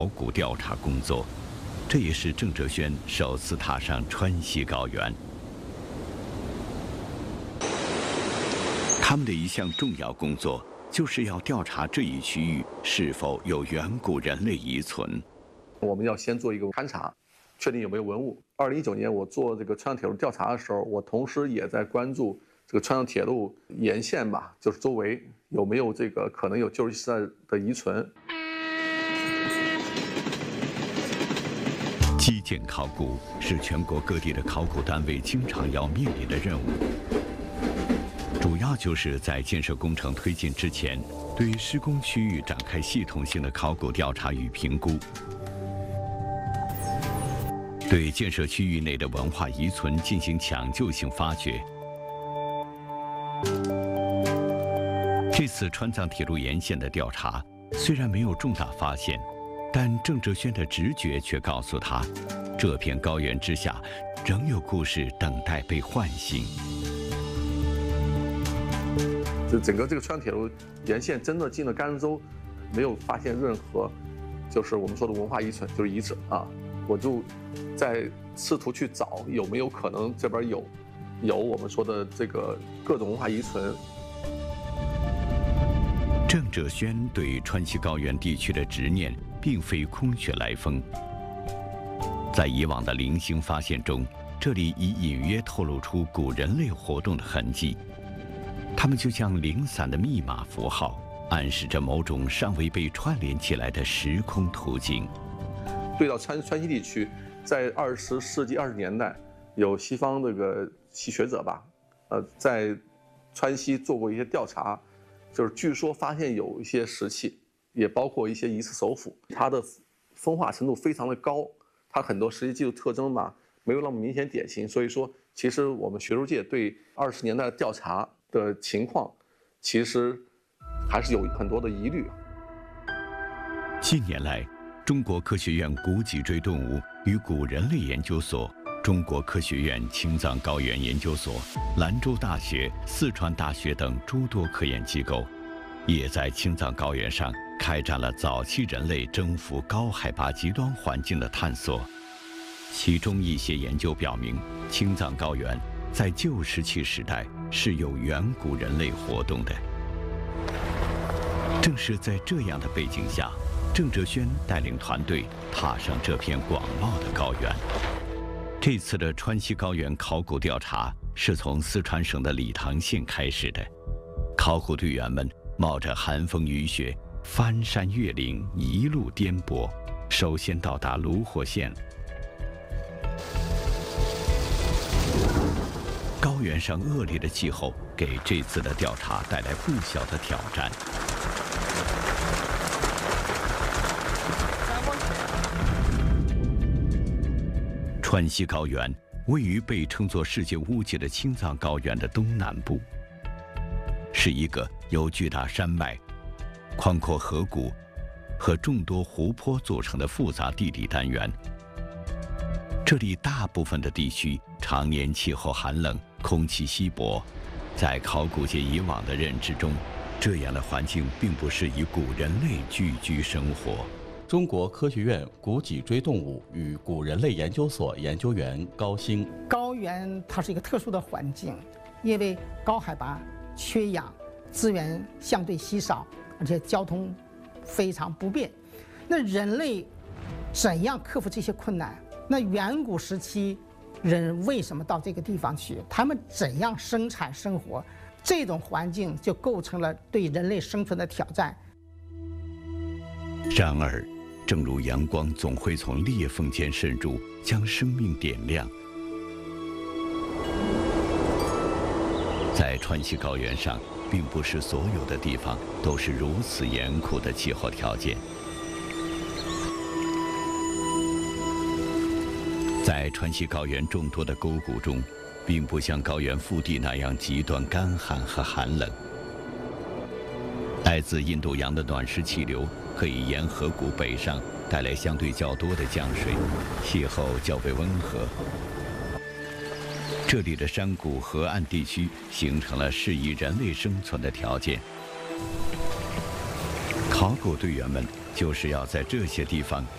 考古调查工作，这也是郑哲轩首次踏上川西高原。他们的一项重要工作就是要调查这一区域是否有远古人类遗存。 我们要先做一个勘察，确定有没有文物。2019年我做这个川藏铁路调查的时候，我同时也在关注这个川藏铁路沿线吧，就是周围有没有这个可能有旧石器时代的遗存。 基建考古是全国各地的考古单位经常要面临的任务，主要就是在建设工程推进之前，对施工区域展开系统性的考古调查与评估，对建设区域内的文化遗存进行抢救性发掘。这次川藏铁路沿线的调查虽然没有重大发现，但郑哲轩的直觉却告诉他，这片高原之下仍有故事等待被唤醒。 就整个这个川铁路沿线真的进了甘州，没有发现任何就是我们说的文化遗存，就是遗址啊。我就在试图去找有没有可能这边有我们说的这个各种文化遗存。 郑哲轩对川西高原地区的执念并非空穴来风，在以往的零星发现中，这里已隐约透露出古人类活动的痕迹。它们就像零散的密码符号，暗示着某种尚未被串联起来的时空途径。 对到川西地区，在20世纪20年代，有西方这个学者吧，在川西做过一些调查，就是据说发现有一些石器，也包括一些疑似首府，它的风化程度非常的高，它很多实际技术特征吧没有那么明显典型，所以说其实我们学术界对20年代的调查的情况，其实还是有很多的疑虑。 近年来，中国科学院古脊椎动物与古人类研究所、中国科学院青藏高原研究所、兰州大学、四川大学等诸多科研机构，也在青藏高原上开展了早期人类征服高海拔极端环境的探索。其中一些研究表明，青藏高原在旧石器时代是有远古人类活动的。正是在这样的背景下，郑哲轩带领团队踏上这片广袤的高原。这次的川西高原考古调查是从四川省的理塘县开始的，考古队员们冒着寒风雨雪，翻山越岭，一路颠簸，首先到达芦霍县。高原上恶劣的气候给这次的调查带来不小的挑战。川西高原位于被称作世界屋脊的青藏高原的东南部，是一个由巨大山脉、宽阔河谷和众多湖泊组成的复杂地理单元。这里大部分的地区常年气候寒冷，空气稀薄。在考古界以往的认知中，这样的环境并不适宜古人类聚居生活。 中国科学院古脊椎动物与古人类研究所研究员高兴。 高原它是一个特殊的环境，因为高海拔、缺氧，资源相对稀少，而且交通非常不便。那人类怎样克服这些困难？那远古时期人为什么到这个地方去？他们怎样生产生活？这种环境就构成了对人类生存的挑战。 然而，正如阳光总会从裂缝间渗入，将生命点亮，在川西高原上，并不是所有的地方都是如此严酷的气候条件。在川西高原众多的沟谷中，并不像高原腹地那样极端干旱和寒冷。来自印度洋的暖湿气流可以沿河谷北上，带来相对较多的降水，气候较为温和。这里的山谷河岸地区形成了适宜人类生存的条件。考古队员们就是要在这些地方